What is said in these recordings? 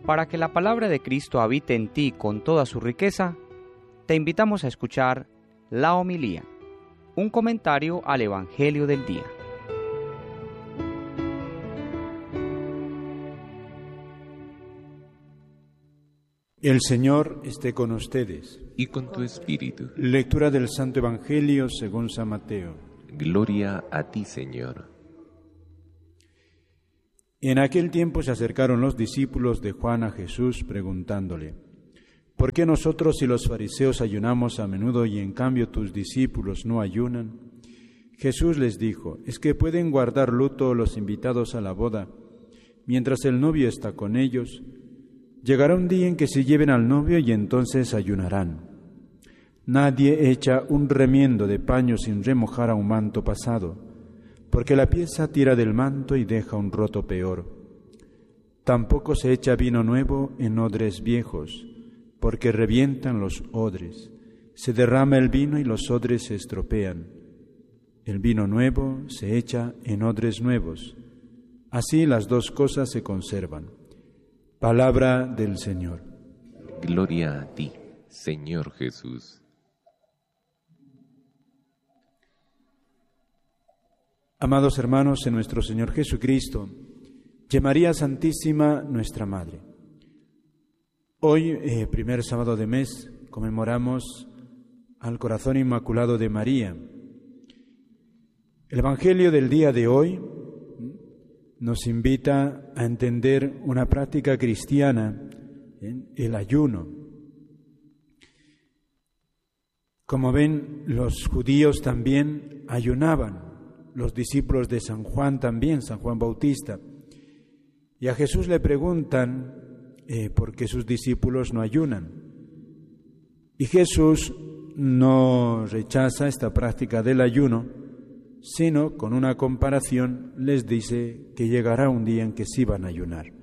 Para que la palabra de Cristo habite en ti con toda su riqueza, te invitamos a escuchar la homilía, un comentario al Evangelio del día. El Señor esté con ustedes. Y con tu espíritu. Lectura del Santo Evangelio según San Mateo. Gloria a ti, Señor. En aquel tiempo se acercaron los discípulos de Juan a Jesús preguntándole: ¿por qué nosotros y los fariseos ayunamos a menudo y en cambio tus discípulos no ayunan? Jesús les dijo: es que pueden guardar luto los invitados a la boda, mientras el novio está con ellos. Llegará un día en que se lleven al novio y entonces ayunarán. Nadie echa un remiendo de paño sin remojar a un manto pasado, porque la pieza tira del manto y deja un roto peor. Tampoco se echa vino nuevo en odres viejos, porque revientan los odres. Se derrama el vino y los odres se estropean. El vino nuevo se echa en odres nuevos. Así las dos cosas se conservan. Palabra del Señor. Gloria a ti, Señor Jesús. Amados hermanos en nuestro Señor Jesucristo, y María Santísima, nuestra Madre. Hoy, primer sábado de mes, conmemoramos al Corazón Inmaculado de María. El Evangelio del día de hoy nos invita a entender una práctica cristiana, el ayuno. Como ven, los judíos también ayunaban. Los discípulos de San Juan también, San Juan Bautista. Y a Jesús le preguntan por qué sus discípulos no ayunan. Y Jesús no rechaza esta práctica del ayuno, sino con una comparación les dice que llegará un día en que sí van a ayunar.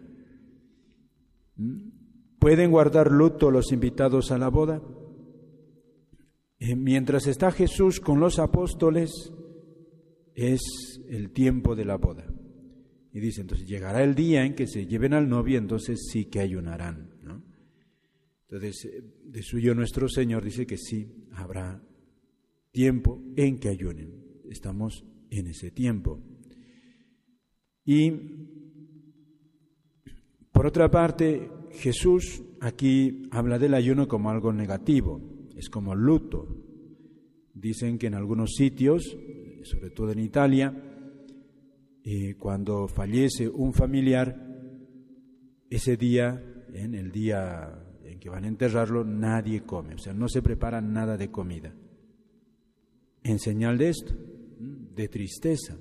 ¿Pueden guardar luto los invitados a la boda? Mientras está Jesús con los apóstoles, es el tiempo de la boda. Y dice, entonces llegará el día en que se lleven al novio, entonces sí que ayunarán, ¿no? Entonces, de suyo nuestro Señor dice que sí, habrá tiempo en que ayunen. Estamos en ese tiempo. Y, por otra parte, Jesús aquí habla del ayuno como algo negativo, es como luto. Dicen que en algunos sitios, sobre todo en Italia, cuando fallece un familiar, ese día, en el día en que van a enterrarlo, nadie come, o sea, no se prepara nada de comida. En señal de esto, de tristeza.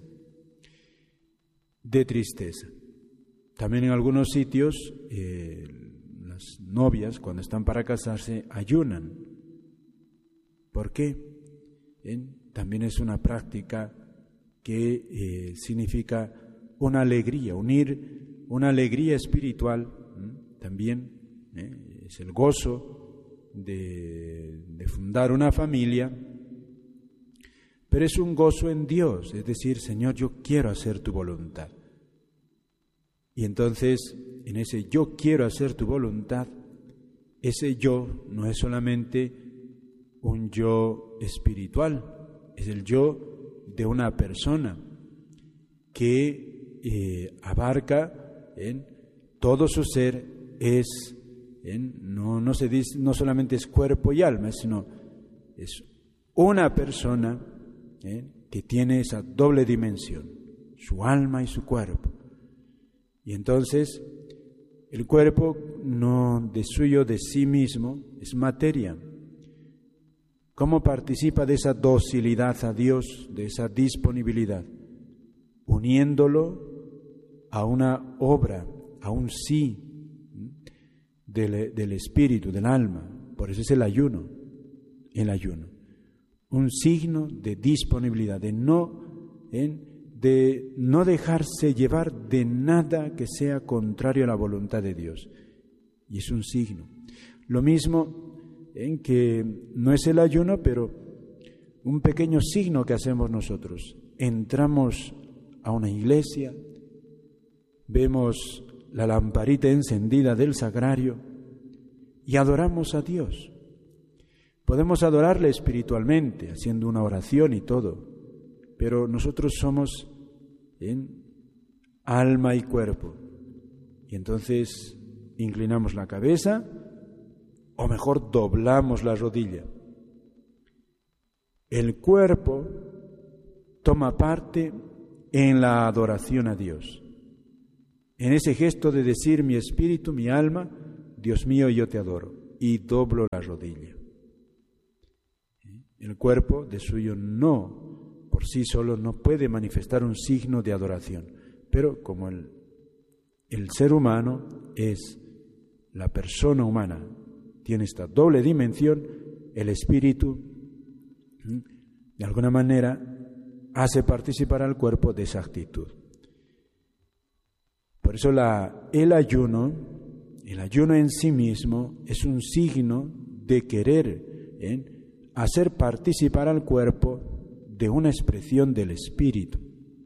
También en algunos sitios, las novias, cuando están para casarse, ayunan. ¿Por qué? También es una práctica que significa una alegría, unir una alegría espiritual, también es el gozo de fundar una familia, pero es un gozo en Dios, es decir, Señor, yo quiero hacer tu voluntad. Y entonces, en ese yo quiero hacer tu voluntad, ese yo no es solamente un yo espiritual, es el yo de una persona que abarca todo su ser, no se dice, no solamente es cuerpo y alma, sino es una persona que tiene esa doble dimensión, su alma y su cuerpo. Y entonces el cuerpo no de suyo, de sí mismo, es materia. ¿Cómo participa de esa docilidad a Dios, de esa disponibilidad? Uniéndolo a una obra, a un sí del espíritu, del alma. Por eso es el ayuno. Un signo de disponibilidad, de no dejarse llevar de nada que sea contrario a la voluntad de Dios. Y es un signo. Lo mismo en que no es el ayuno, pero un pequeño signo que hacemos nosotros. Entramos a una iglesia, vemos la lamparita encendida del sagrario y adoramos a Dios. Podemos adorarle espiritualmente, haciendo una oración y todo, pero nosotros somos en alma y cuerpo. Y entonces inclinamos la cabeza, o mejor doblamos la rodilla. El cuerpo toma parte en la adoración a Dios, en ese gesto de decir mi espíritu, mi alma, Dios mío, yo te adoro, y doblo la rodilla. El cuerpo de suyo no, por sí solo, no puede manifestar un signo de adoración, pero como el ser humano es la persona humana, tiene esta doble dimensión, el espíritu, de alguna manera, hace participar al cuerpo de esa actitud. Por eso el ayuno en sí mismo es un signo de querer hacer participar al cuerpo de una expresión del espíritu.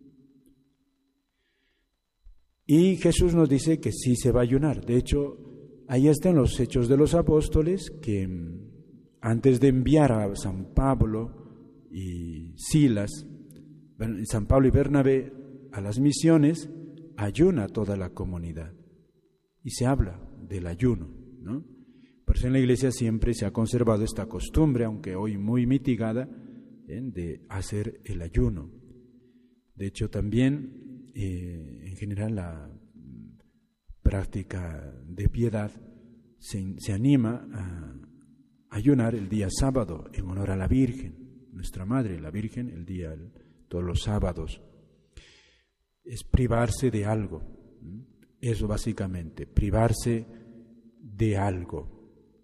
Y Jesús nos dice que sí se va a ayunar. De hecho, ahí están los Hechos de los Apóstoles, que antes de enviar a San Pablo y Silas, San Pablo y Bernabé a las misiones, ayuna toda la comunidad. Y se habla del ayuno, ¿no? Por eso en la Iglesia siempre se ha conservado esta costumbre, aunque hoy muy mitigada, de hacer el ayuno. De hecho, también, en general, la práctica de piedad se anima a ayunar el día sábado en honor a la Virgen, nuestra Madre, la Virgen, todos los sábados. Es privarse de algo, eso básicamente, privarse de algo.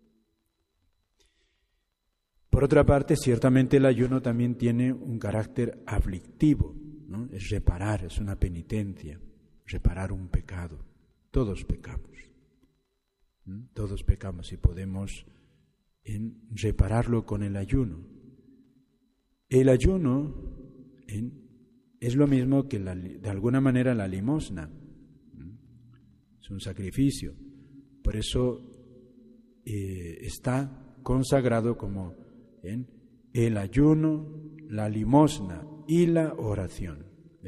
Por otra parte, ciertamente el ayuno también tiene un carácter aflictivo, ¿no? Es reparar, es una penitencia, reparar un pecado. Todos pecamos, todos pecamos y podemos repararlo con el ayuno. El ayuno es lo mismo que de alguna manera la limosna, es un sacrificio. Por eso está consagrado como el ayuno, la limosna y la oración.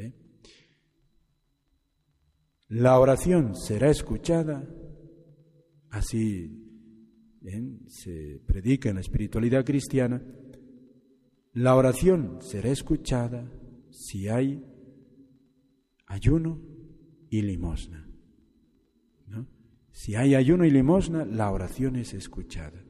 La oración será escuchada, así se predica en la espiritualidad cristiana. La oración será escuchada si hay ayuno y limosna, ¿no? Si hay ayuno y limosna, la oración es escuchada.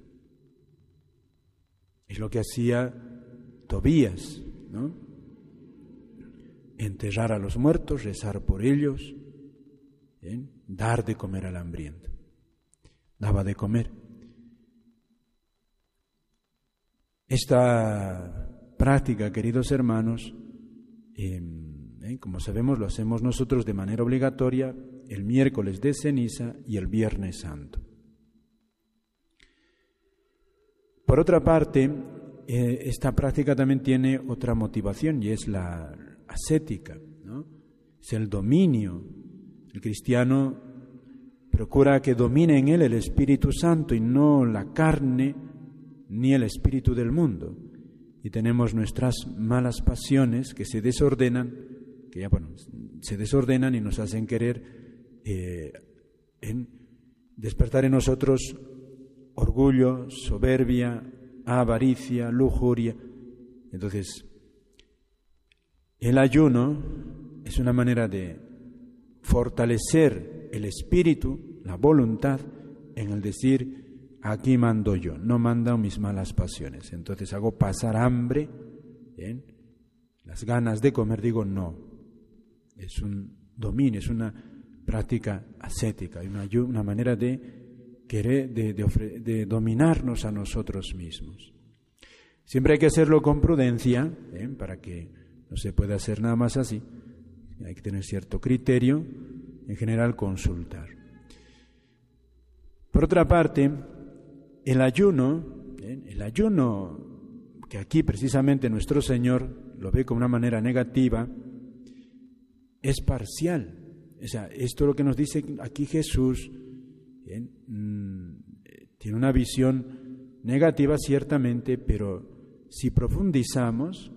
Es lo que hacía Tobías, ¿no? Enterrar a los muertos, rezar por ellos, dar de comer al hambriento. Daba de comer. Esta práctica, queridos hermanos, como sabemos, lo hacemos nosotros de manera obligatoria el miércoles de ceniza y el viernes santo. Por otra parte, esta práctica también tiene otra motivación y es la ascética, ¿no? Es el dominio. El cristiano procura que domine en él el Espíritu Santo y no la carne ni el espíritu del mundo. Y tenemos nuestras malas pasiones que se desordenan, se desordenan y nos hacen querer despertar en nosotros orgullo, soberbia, avaricia, lujuria. Entonces, el ayuno es una manera de fortalecer el espíritu, la voluntad, en el decir, aquí mando yo, no mandan mis malas pasiones. Entonces hago pasar hambre, las ganas de comer, digo no. Es un dominio, es una práctica ascética, una manera de querer, de dominarnos a nosotros mismos. Siempre hay que hacerlo con prudencia, para que no se pueda hacer nada más así. Hay que tener cierto criterio, en general consultar. Por otra parte, el ayuno, que aquí precisamente nuestro Señor lo ve como una manera negativa, es parcial. O sea, esto es lo que nos dice aquí Jesús. Bien, tiene una visión negativa ciertamente, pero si profundizamos,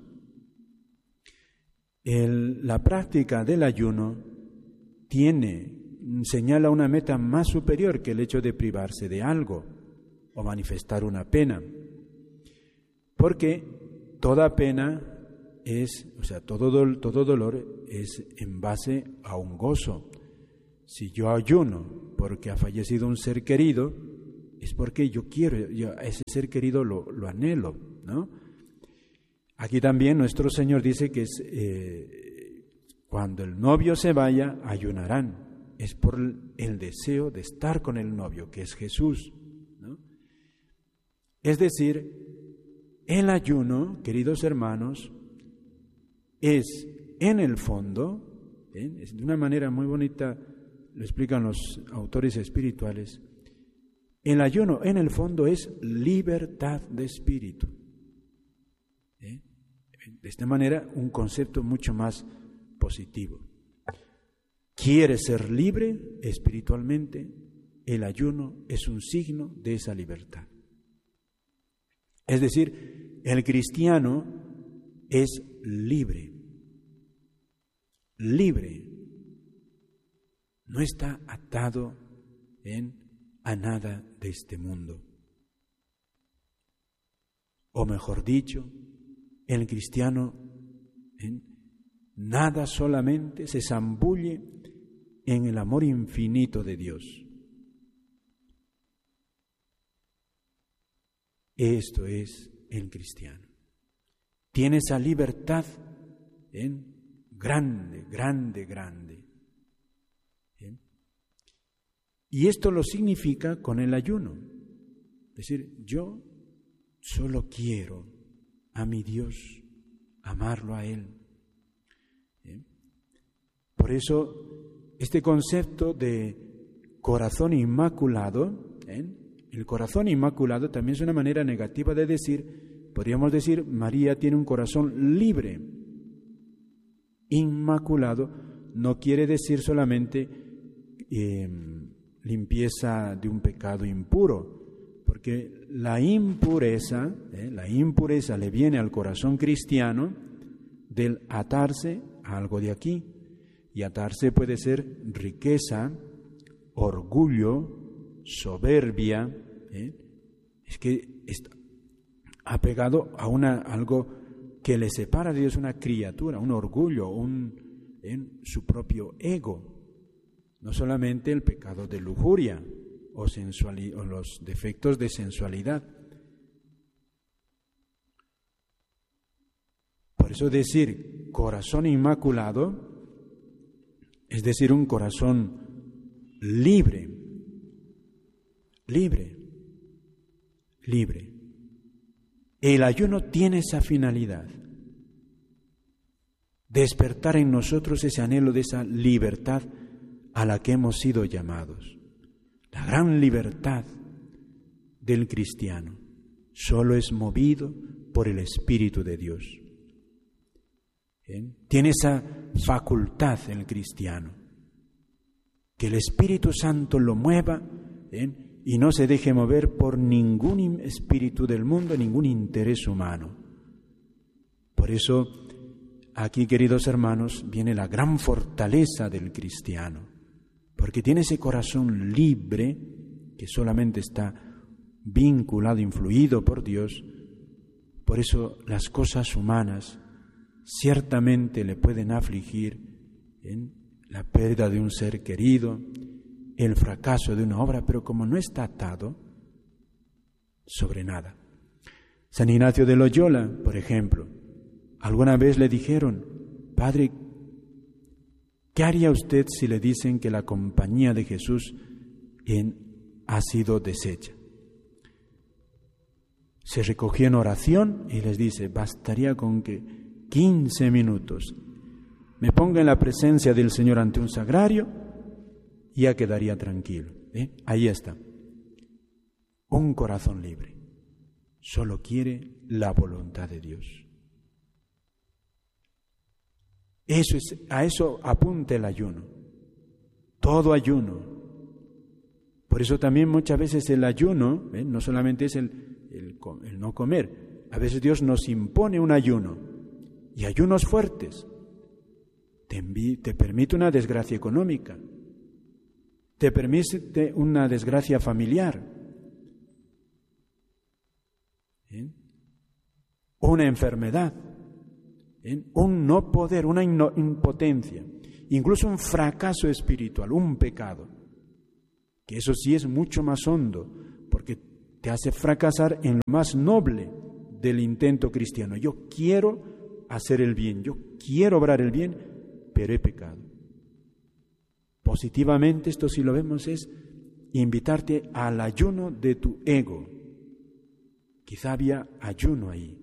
la práctica del ayuno señala una meta más superior que el hecho de privarse de algo o manifestar una pena. Porque toda pena todo dolor es en base a un gozo. Si yo ayuno porque ha fallecido un ser querido, es porque yo a ese ser querido lo anhelo, ¿no? Aquí también nuestro Señor dice que cuando el novio se vaya, ayunarán. Es por el deseo de estar con el novio, que es Jesús, ¿no? Es decir, el ayuno, queridos hermanos, es en el fondo, es de una manera muy bonita, lo explican los autores espirituales, el ayuno en el fondo es libertad de espíritu. De esta manera, un concepto mucho más positivo. ¿Quieres ser libre espiritualmente? El ayuno es un signo de esa libertad. Es decir, el cristiano es libre. Libre. No está atado a nada de este mundo. O mejor dicho, el cristiano nada solamente se zambulle en el amor infinito de Dios. Esto es el cristiano. Tiene esa libertad grande, grande, grande. Y esto lo significa con el ayuno. Es decir, yo solo quiero a mi Dios, amarlo a Él. Por eso, este concepto de corazón inmaculado, el corazón inmaculado también es una manera negativa de decir, podríamos decir, María tiene un corazón libre. Inmaculado no quiere decir solamente limpieza de un pecado impuro, porque la impureza le viene al corazón cristiano del atarse a algo de aquí. Y atarse puede ser riqueza, orgullo, soberbia. Es que está apegado a algo que le separa de Dios, una criatura, un orgullo, su propio ego. No solamente el pecado de lujuria o los defectos de sensualidad. Por eso decir corazón inmaculado es decir, un corazón libre, libre, libre. El ayuno tiene esa finalidad, despertar en nosotros ese anhelo de esa libertad a la que hemos sido llamados. La gran libertad del cristiano solo es movido por el Espíritu de Dios. Tiene esa facultad el cristiano, que el Espíritu Santo lo mueva y no se deje mover por ningún espíritu del mundo, ningún interés humano. Por eso, aquí, queridos hermanos, viene la gran fortaleza del cristiano, porque tiene ese corazón libre que solamente está vinculado, influido por Dios. Por eso las cosas humanas ciertamente le pueden afligir la pérdida de un ser querido, el fracaso de una obra, pero como no está atado sobre nada. San Ignacio de Loyola, por ejemplo, alguna vez le dijeron: Padre, ¿qué haría usted si le dicen que la compañía de Jesús ha sido deshecha? Se recogió en oración y les dice: bastaría con que 15 minutos me ponga en la presencia del Señor ante un sagrario y ya quedaría tranquilo. Ahí está. Un corazón libre. Solo quiere la voluntad de Dios. A eso apunta el ayuno. todo ayuno. Por eso también muchas veces el ayuno, no solamente es el no comer, a veces Dios nos impone un ayuno, y ayunos fuertes. Te permite una desgracia económica, te permite una desgracia familiar, una enfermedad, un no poder, una impotencia, incluso un fracaso espiritual, un pecado, que eso sí es mucho más hondo, porque te hace fracasar en lo más noble del intento cristiano. Yo quiero hacer el bien, yo quiero obrar el bien, pero he pecado. Positivamente, esto si lo vemos es invitarte al ayuno de tu ego. Quizá había ayuno ahí,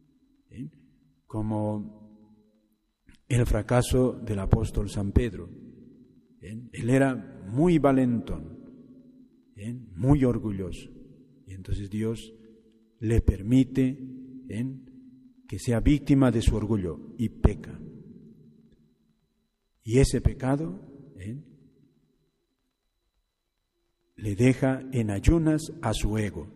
como el fracaso del apóstol San Pedro. Él era muy valentón, muy orgulloso, y entonces Dios le permite que sea víctima de su orgullo y peca. Y ese pecado le deja en ayunas a su ego.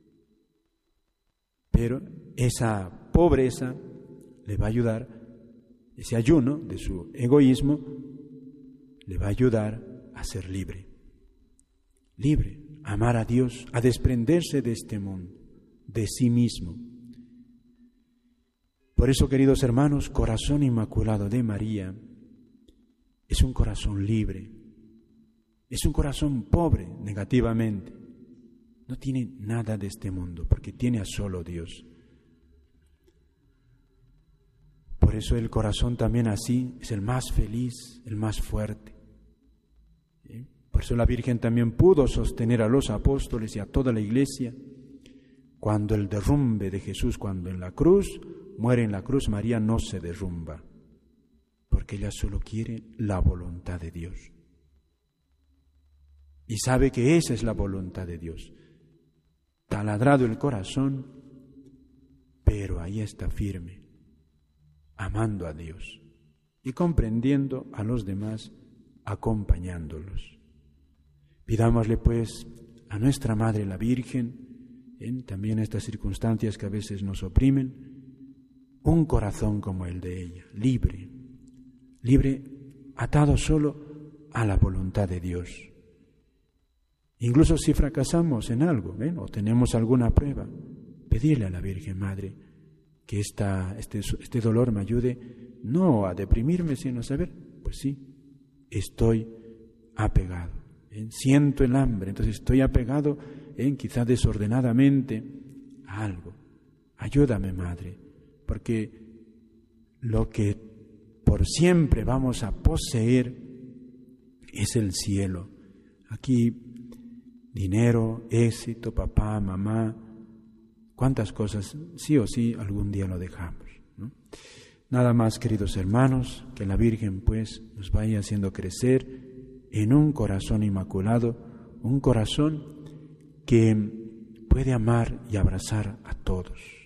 Pero esa pobreza le va a ayudar, ese ayuno de su egoísmo le va a ayudar a ser libre, a amar a Dios, a desprenderse de este mundo, de sí mismo. Por eso, queridos hermanos, corazón inmaculado de María es un corazón libre, es un corazón pobre negativamente. No tiene nada de este mundo, porque tiene a solo Dios. Por eso el corazón también así es el más feliz, el más fuerte. Por eso la Virgen también pudo sostener a los apóstoles y a toda la Iglesia cuando el derrumbe de Jesús, cuando en la cruz, muere en la cruz, María no se derrumba, porque ella solo quiere la voluntad de Dios. Y sabe que esa es la voluntad de Dios. Taladrado el corazón, pero ahí está firme, amando a Dios y comprendiendo a los demás, acompañándolos. Pidámosle pues a nuestra Madre la Virgen, también estas circunstancias que a veces nos oprimen, un corazón como el de ella, libre, atado solo a la voluntad de Dios. Incluso si fracasamos en algo, o tenemos alguna prueba, pedirle a la Virgen Madre que este dolor me ayude no a deprimirme, sino a saber, pues sí, estoy apegado, siento el hambre, entonces estoy apegado, quizá desordenadamente a algo. Ayúdame, Madre, porque lo que por siempre vamos a poseer es el cielo. Aquí dinero, éxito, papá, mamá, cuántas cosas, sí o sí, algún día lo dejamos, ¿no? Nada más, queridos hermanos, que la Virgen pues nos vaya haciendo crecer en un corazón inmaculado, un corazón que puede amar y abrazar a todos.